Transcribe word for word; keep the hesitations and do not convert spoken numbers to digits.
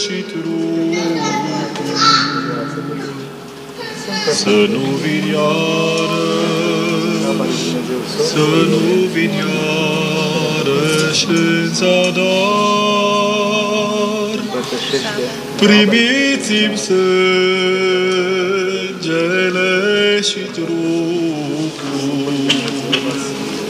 și trupul, să nu vin iarăși, să nu vin iarăși în zadar. Primiți-mi sângele și trupul,